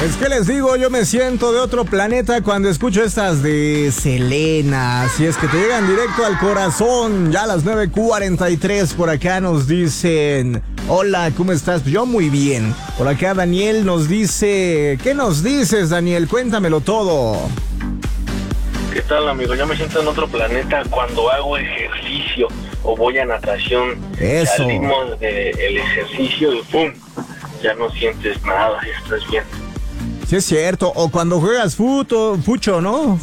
Es que les digo, yo me siento de otro planeta cuando escucho estas de Selena. Así es que te llegan directo al corazón. Ya a las 9:43 por acá nos dicen: hola, ¿cómo estás? Yo muy bien. Por acá Daniel nos dice: ¿qué nos dices, Daniel? Cuéntamelo todo. ¿Qué tal, amigo? Yo me siento en otro planeta cuando hago ejercicio o voy a natación. Eso. Salimos del ejercicio y ¡pum! Ya no sientes nada, ya estás bien. Sí, es cierto. O cuando juegas fucho, ¿no?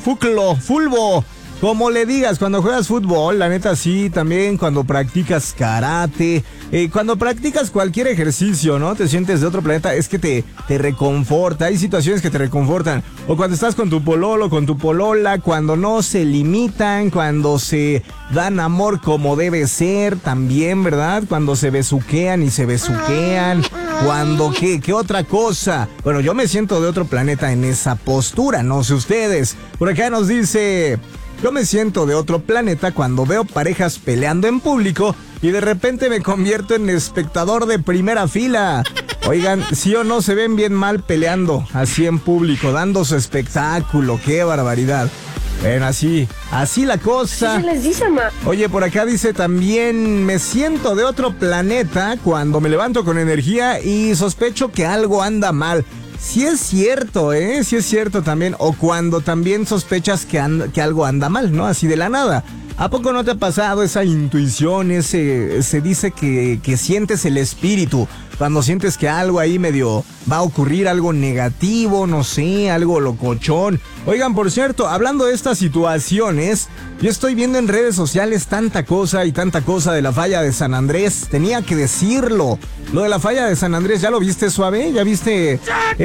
Fulbo. Como le digas, cuando juegas fútbol, la neta sí, también cuando practicas karate, cuando practicas cualquier ejercicio, ¿no? Te sientes de otro planeta, es que te reconforta, hay situaciones que te reconfortan. O cuando estás con tu pololo, con tu polola, cuando no se limitan, cuando se dan amor como debe ser, también, ¿verdad? Cuando se besuquean y se besuquean, cuando, ¿qué otra cosa? Bueno, yo me siento de otro planeta en esa postura, no sé ustedes. Por acá nos dice: yo me siento de otro planeta cuando veo parejas peleando en público y de repente me convierto en espectador de primera fila. Oigan, sí o no se ven bien mal peleando así en público, dando su espectáculo. ¡Qué barbaridad! Bueno, así la cosa. ¿Qué se les dice, ma? Oye, por acá dice también: me siento de otro planeta cuando me levanto con energía y sospecho que algo anda mal. Sí es cierto, sí es cierto también. O cuando también sospechas que algo anda mal, ¿no? Así de la nada. ¿A poco no te ha pasado esa intuición, se dice que sientes el espíritu? Cuando sientes que algo ahí medio va a ocurrir, algo negativo, no sé, algo locochón. Oigan, por cierto, hablando de estas situaciones, yo estoy viendo en redes sociales tanta cosa de la falla de San Andrés. Tenía que decirlo. Lo de la falla de San Andrés, ¿ya lo viste, Suave? ¿Ya viste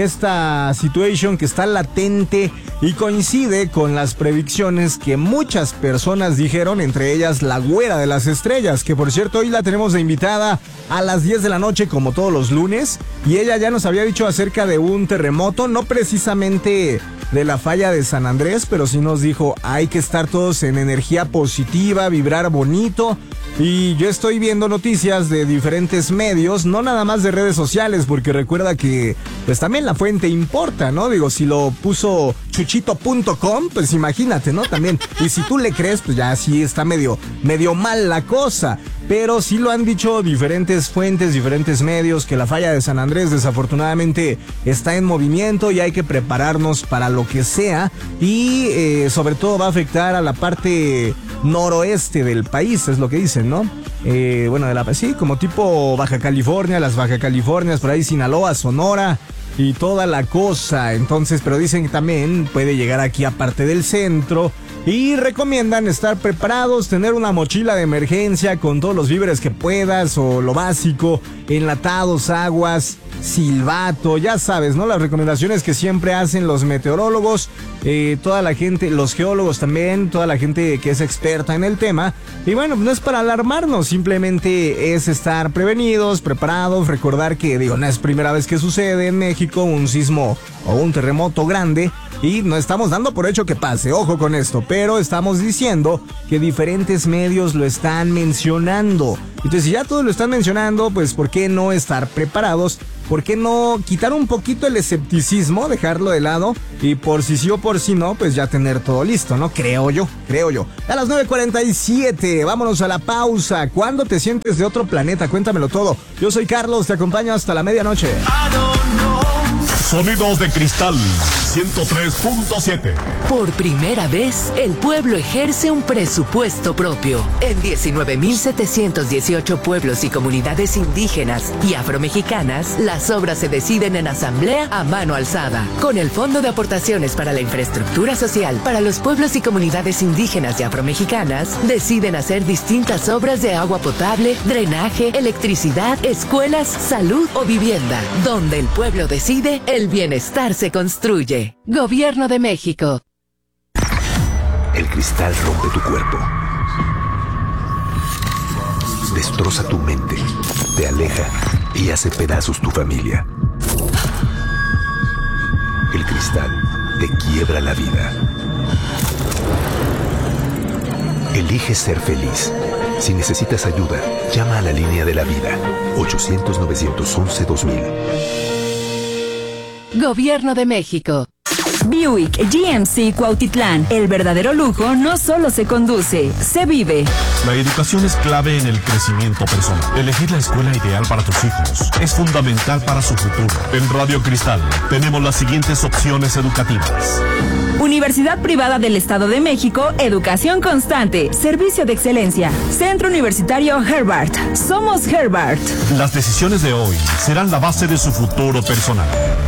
esta situación que está latente y coincide con las predicciones que muchas personas dijeron, entre ellas la Güera de las Estrellas, que por cierto hoy la tenemos de invitada a las 10 de la noche como todos los lunes, y ella ya nos había dicho acerca de un terremoto, no precisamente de la falla de San Andrés, pero sí nos dijo: hay que estar todos en energía positiva, vibrar bonito. Y yo estoy viendo noticias de diferentes medios, no nada más de redes sociales, porque recuerda que pues también la fuente importa, ¿no? Digo, si lo puso chuchito.com, pues imagínate, ¿no? También, y si tú le crees, pues ya sí está medio mal la cosa. Pero sí lo han dicho diferentes fuentes, diferentes medios, que la falla de San Andrés desafortunadamente está en movimiento y hay que prepararnos para lo que sea. Y sobre todo va a afectar a la parte noroeste del país, es lo que dicen, ¿no? Bueno, sí, como tipo Baja California, las Baja Californias, por ahí Sinaloa, Sonora y toda la cosa. Entonces, pero dicen que también puede llegar aquí a parte del centro. Y recomiendan estar preparados, tener una mochila de emergencia con todos los víveres que puedas o lo básico, enlatados, aguas, silbato, ya sabes, ¿no? Las recomendaciones que siempre hacen los meteorólogos, toda la gente, los geólogos también, toda la gente que es experta en el tema. Y bueno, no es para alarmarnos, simplemente es estar prevenidos, preparados, recordar que, digo, no es primera vez que sucede en México un sismo o un terremoto grande. Y no estamos dando por hecho que pase, ojo con esto, pero estamos diciendo que diferentes medios lo están mencionando. Entonces, si ya todos lo están mencionando, pues ¿por qué no estar preparados? ¿Por qué no quitar un poquito el escepticismo, dejarlo de lado? Y por si sí o por si no, pues ya tener todo listo, ¿no? Creo yo. A las 9:47, vámonos a la pausa. ¿Cuándo te sientes de otro planeta? Cuéntamelo todo. Yo soy Carlos, te acompaño hasta la medianoche. Sonidos de Cristal 103.7. Por primera vez, el pueblo ejerce un presupuesto propio. En 19.718 pueblos y comunidades indígenas y afromexicanas, las obras se deciden en asamblea a mano alzada. Con el Fondo de Aportaciones para la Infraestructura Social para los pueblos y comunidades indígenas y afromexicanas, deciden hacer distintas obras de agua potable, drenaje, electricidad, escuelas, salud o vivienda. Donde el pueblo decide, el bienestar se construye. Gobierno de México. El cristal rompe tu cuerpo, destroza tu mente, te aleja y hace pedazos tu familia. El cristal te quiebra la vida. Elige ser feliz. Si necesitas ayuda, llama a la línea de la vida, 800-911-2000. Gobierno de México. Buick GMC Cuautitlán. El verdadero lujo no solo se conduce, se vive. La educación es clave en el crecimiento personal. Elegir la escuela ideal para tus hijos es fundamental para su futuro. En Radio Cristal tenemos las siguientes opciones educativas. Universidad Privada del Estado de México, educación constante, servicio de excelencia. Centro Universitario Herbart. Somos Herbart. Las decisiones de hoy serán la base de su futuro personal.